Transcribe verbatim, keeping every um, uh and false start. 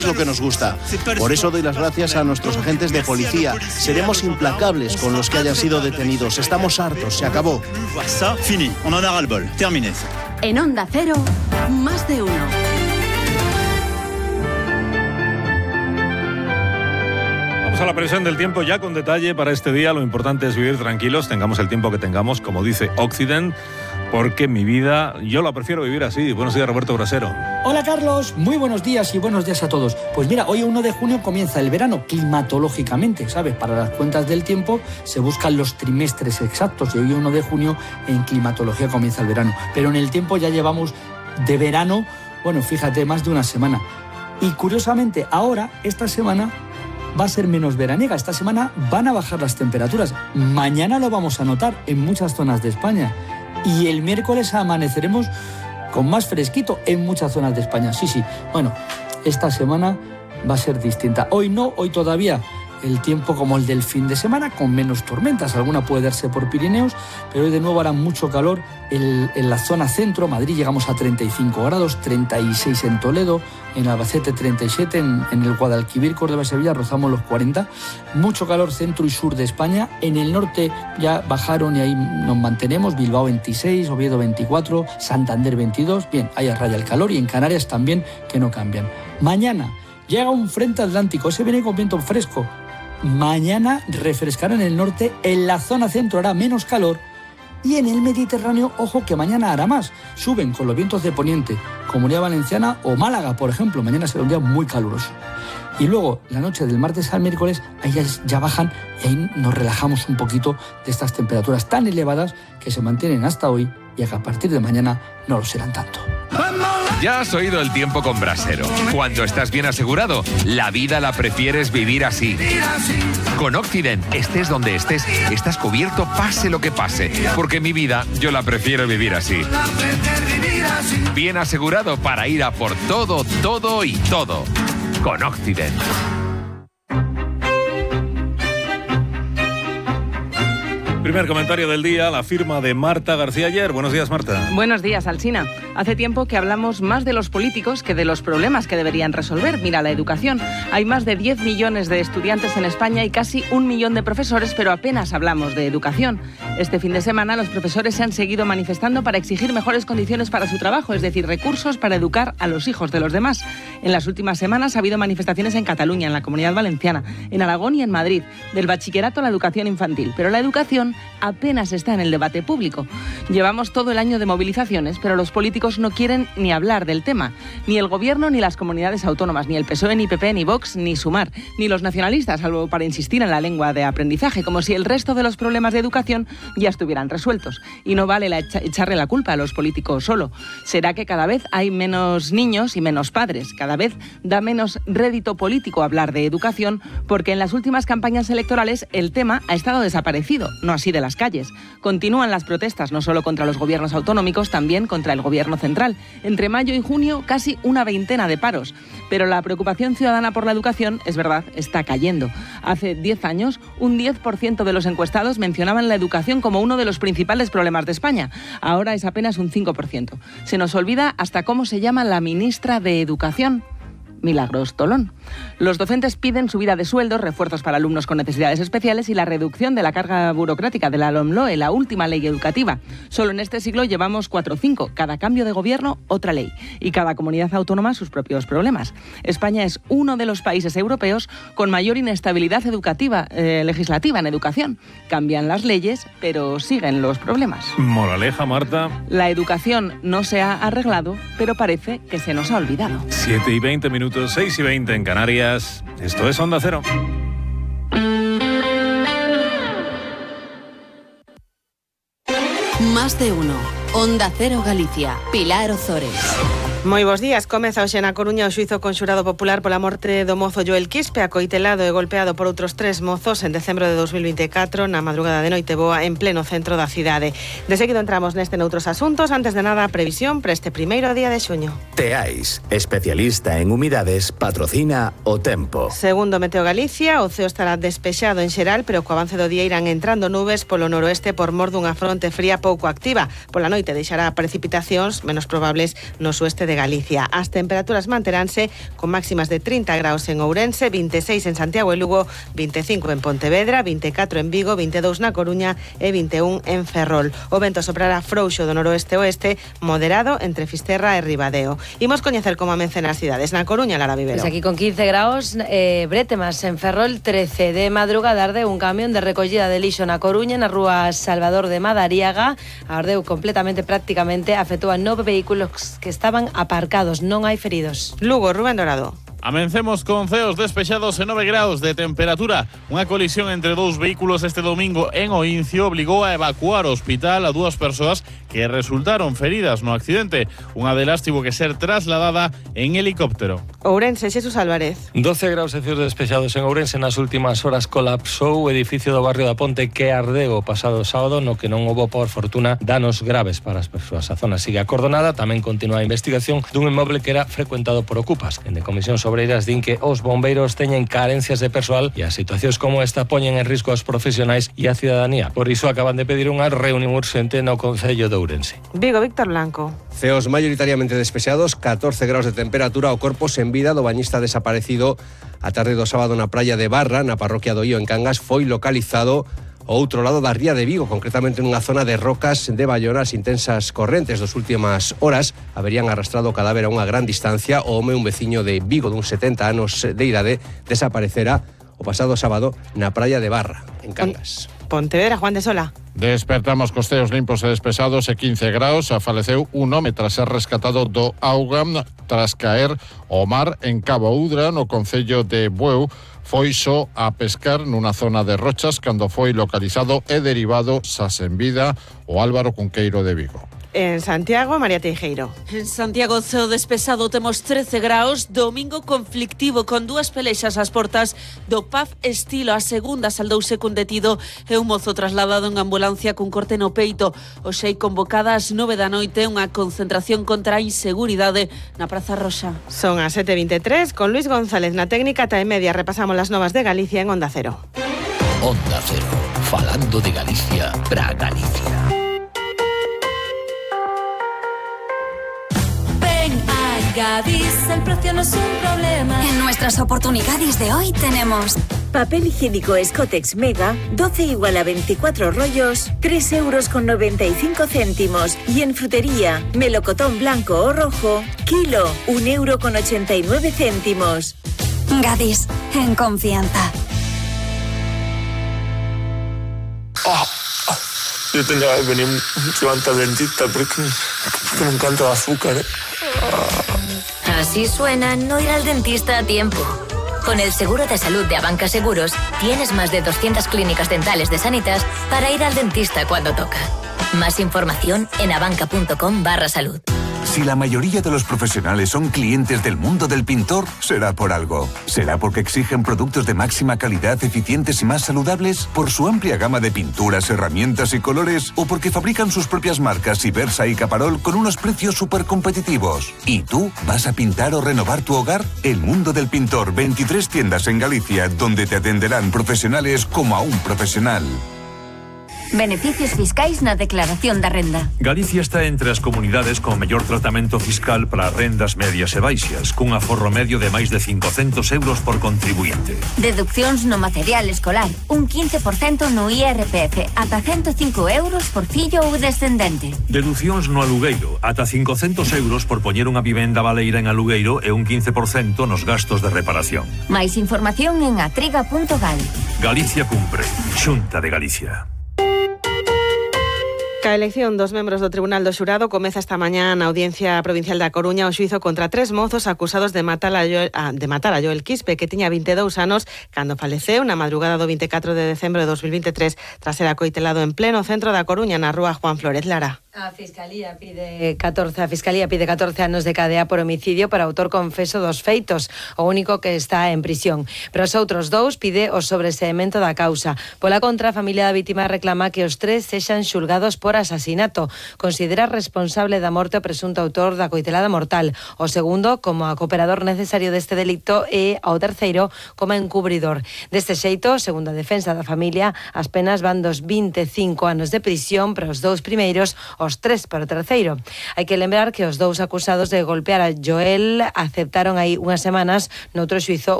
Es lo que nos gusta. Por eso doy las gracias a nuestros agentes de policía. Seremos implacables con los que hayan sido detenidos. Estamos hartos, se acabó. Fini, on en a ras le bol. Terminé. En Onda Cero, más de uno. Vamos a la previsión del tiempo ya con detalle para este día. Lo importante es vivir tranquilos, tengamos el tiempo que tengamos, como dice Occident, porque mi vida, yo la prefiero vivir así. Buenos días, Roberto Brasero. Hola, Carlos. Muy buenos días y buenos días a todos. Pues mira, hoy uno de junio comienza el verano climatológicamente, ¿sabes? Para las cuentas del tiempo se buscan los trimestres exactos y hoy uno de junio en climatología comienza el verano. Pero en el tiempo ya llevamos de verano, bueno, fíjate, más de una semana. Y curiosamente, ahora, esta semana va a ser menos veraniega. Esta semana van a bajar las temperaturas. Mañana lo vamos a notar en muchas zonas de España. Y el miércoles amaneceremos con más fresquito en muchas zonas de España. Sí, sí. Bueno, esta semana va a ser distinta. Hoy no, hoy todavía el tiempo como el del fin de semana, con menos tormentas. Alguna puede darse por Pirineos, pero hoy de nuevo hará mucho calor en, en la zona centro. Madrid llegamos a treinta y cinco grados, treinta y seis en Toledo, en Albacete treinta y siete, en, en el Guadalquivir, Córdoba y Sevilla rozamos los cuarenta. Mucho calor centro y sur de España. En el norte ya bajaron y ahí nos mantenemos. Bilbao veintiséis, Oviedo veinticuatro, Santander veintidós. Bien, ahí a raya el calor y en Canarias también, que no cambian. Mañana llega un frente atlántico, ese viene con viento fresco. Mañana refrescará en el norte, en la zona centro hará menos calor y en el Mediterráneo, ojo que mañana hará más. Suben con los vientos de poniente, Comunidad Valenciana o Málaga, por ejemplo. Mañana será un día muy caluroso. Y luego, la noche del martes al miércoles, ahí ya, ya bajan y ahí nos relajamos un poquito de estas temperaturas tan elevadas que se mantienen hasta hoy y que a partir de mañana no lo serán tanto. Ya has oído el tiempo con Brasero. Cuando estás bien asegurado, la vida la prefieres vivir así. Con Occident, estés donde estés, estás cubierto pase lo que pase. Porque mi vida, yo la prefiero vivir así. Bien asegurado para ir a por todo, todo y todo. Con Occident. Primer comentario del día, la firma de Marta García Ayer. Buenos días, Marta. Buenos días, Alsina. Hace tiempo que hablamos más de los políticos que de los problemas que deberían resolver. Mira, la educación. Hay más de diez millones de estudiantes en España y casi un millón de profesores, pero apenas hablamos de educación. Este fin de semana los profesores se han seguido manifestando para exigir mejores condiciones para su trabajo, es decir, recursos para educar a los hijos de los demás. En las últimas semanas ha habido manifestaciones en Cataluña, en la Comunidad Valenciana, en Aragón y en Madrid, del bachillerato a la educación infantil. Pero la educación apenas está en el debate público. Llevamos todo el año de movilizaciones, pero los políticos no quieren ni hablar del tema. Ni el gobierno, ni las comunidades autónomas, ni el P S O E, ni P P, ni Vox, ni Sumar, ni los nacionalistas, salvo para insistir en la lengua de aprendizaje, como si el resto de los problemas de educación ya estuvieran resueltos. Y no vale la echa- echarle la culpa a los políticos solo. Será que cada vez hay menos niños y menos padres. Cada vez da menos rédito político hablar de educación, porque en las últimas campañas electorales el tema ha estado desaparecido, no así de las calles. Continúan las protestas, no solo contra los gobiernos autonómicos, también contra el gobierno central. Entre mayo y junio, casi una veintena de paros. Pero la preocupación ciudadana por la educación, es verdad, está cayendo. Hace diez años, un diez por ciento de los encuestados mencionaban la educación como uno de los principales problemas de España. Ahora es apenas un cinco por ciento. Se nos olvida hasta cómo se llama la ministra de Educación. Milagros Tolón. Los docentes piden subida de sueldos, refuerzos para alumnos con necesidades especiales y la reducción de la carga burocrática de la LOMLOE, la última ley educativa. Solo en este siglo llevamos cuatro o cinco. Cada cambio de gobierno, otra ley. Y cada comunidad autónoma sus propios problemas. España es uno de los países europeos con mayor inestabilidad educativa, eh, legislativa en educación. Cambian las leyes, pero siguen los problemas. Moraleja, Marta. La educación no se ha arreglado, pero parece que se nos ha olvidado. siete y veinte minutos. seis y veinte en Canarias. Esto es Onda Cero. Más de uno. Onda Cero Galicia. Pilar Ozores. Moi bons días. Comeza hoxe na Coruña o xuízo con xurado popular pola morte do mozo Joel Quispe, acoitelado e golpeado por outros tres mozos en decembro de dos mil veinticuatro na madrugada de Noiteboa en pleno centro da cidade. De seguido entramos neste noutros asuntos. Antes de nada, a previsión para este primeiro día de xuño. Teais, especialista en humidades, patrocina o tempo. Segundo Meteo Galicia, o ceo estará despexado en xeral, pero co avance do día irán entrando nubes polo noroeste por mor dunha fronte fría pouco activa. Pola noite deixará precipitacións menos probables no sueste de de Galicia. As temperaturas manteránse con máximas de trinta graus en Ourense, veintiséis en Santiago e Lugo, veinticinco en Pontevedra, veinticuatro en Vigo, veintidós na Coruña e veinti e un en Ferrol. O vento soprará frouxo do noroeste-oeste, moderado entre Fisterra e Ribadeo. Imos coñecer como amencen as cidades. Na Coruña, Lara Vivero. Pues aquí con quince graus, eh, Bretemas en Ferrol, trece de madrugada arde un camión de recollida de lixo na Coruña, na rúa Salvador de Madariaga, ardeu completamente, prácticamente, afectou a nove vehículos que estaban aparcados, non hai feridos. Lugo, Rubén Dorado. Amencemos con ceos despexados e nove graus de temperatura. Unha colisión entre dous vehículos este domingo en Oincio obligou a evacuar ao hospital a dúas persoas que resultaron feridas no accidente. Unha delas tivo que ser trasladada en helicóptero. Ourense, Xesús Álvarez. doce graus e ceos despexados en Ourense. Nas últimas horas colapsou o edificio do barrio da Ponte que ardeu o pasado sábado, no que non houbo, por fortuna, danos graves para as persoas. A zona sigue acordonada. Tamén continúa a investigación dun inmoble que era frecuentado por ocupas. En Decomisión Obreiras din que os bombeiros teñen carencias de persoal e as situacións como esta poñen en risco aos profesionais e a cidadanía. Por iso acaban de pedir unha reunión urxente no Concello de Ourense. Vigo, Víctor Blanco. Ceos mayoritariamente despexados, catorce graus de temperatura, o corpo sen vida do bañista desaparecido a tarde do sábado na praia de Barra, na parroquia do Ío en Cangas, foi localizado ao outro lado da ría de Vigo, concretamente nunha zona de rocas de Bayona. As intensas correntes das últimas horas haberían arrastrado o cadáver a unha gran distancia. O home, un veciño de Vigo dun setenta anos de idade, desaparecera o pasado sábado na praia de Barra, en Cangas. Pontevedra, Juan de Sola. Despertamos costeos limpos e despesados e quince graus. Faleceu un home tras ser rescatado do auga tras caer ao mar en Cabo Udra, no concello de Bueu. Foi só a pescar nunha zona de rochas cando foi localizado e derivado xa sen vida o Álvaro Cunqueiro de Vigo. En Santiago, María Teijeiro. En Santiago, ceo despexado, temos trece graus, domingo conflictivo con dúas pelexas ás portas do P A F Estilo. A segunda saldouse cun detido e un mozo trasladado en ambulancia cun corte no peito. Hoxe hai convocada ás nove da noite unha concentración contra a inseguridade na Praza Roxa. Son as sete e veintitrés, con Luis González na técnica. Ta e media repasamos las novas de Galicia en Onda Cero. Onda Cero, falando de Galicia para Galicia. Gadis, el precio no es un problema. En nuestras oportunidades de hoy tenemos papel higiénico Escotex Mega, doce igual a veinticuatro rollos, tres euros con noventa y cinco céntimos. Y en frutería, melocotón blanco o rojo, kilo, un euro con ochenta y nueve céntimos. Gadis, en confianza. Oh, oh, yo tendría que venir antes al dentista porque, porque me encanta el azúcar, ¿eh? Así suena no ir al dentista a tiempo. Con el seguro de salud de Abanca Seguros, tienes más de doscientas clínicas dentales de Sanitas para ir al dentista cuando toca. Más información en abanca.com barra salud. Si la mayoría de los profesionales son clientes del mundo del pintor, será por algo. ¿Será porque exigen productos de máxima calidad, eficientes y más saludables? ¿Por su amplia gama de pinturas, herramientas y colores? ¿O porque fabrican sus propias marcas Ibersa y Caparol con unos precios súper competitivos? ¿Y tú vas a pintar o renovar tu hogar? El mundo del pintor, veintitrés tiendas en Galicia, donde te atenderán profesionales como a un profesional. Beneficios fiscais na declaración da renda. Galicia está entre as comunidades con mellor tratamento fiscal para rendas medias e baixas, cun aforro medio de máis de cincocentos euros por contribuinte. Deduccións no material escolar, un quince por cento no I R P F, ata ciento cinco euros por fillo ou descendente. Deducións no alugueiro, ata cincocentos euros por poñer unha vivenda baleira en alugueiro e un quince por cento nos gastos de reparación. Máis información en atriga punto gal. Galicia cumpre. Xunta de Galicia. A elección dos membros do Tribunal do Xurado comeza esta mañá na Audiencia Provincial da Coruña o xuízo contra tres mozos acusados de matar a Joel, de matar a Joel Quispe, que tiña vinte e dous anos cando faleceu na madrugada do veinticuatro de decembro de dos mil veintitrés tras ser acoitelado en pleno centro da Coruña, na rúa Juan Flórez. Lara. A Fiscalía pide catorce, a Fiscalía pide catorce anos de cadea por homicidio para autor confeso dos feitos, o único que está en prisión. Pero os outros dous pide o sobreseemento da causa. Pola contra, a familia da vítima reclama que os tres sexan xulgados por asasinato. Considera responsable da morte o presunto autor da coitelada mortal. O segundo, como a cooperador necesario deste delito, e ao terceiro, como encubridor. Deste xeito, segundo a defensa da familia, as penas van dos vinte e cinco anos de prisión para os dous primeiros os tres para o terceiro. Hai que lembrar que os dous acusados de golpear a Joel aceptaron aí unhas semanas noutro xuizo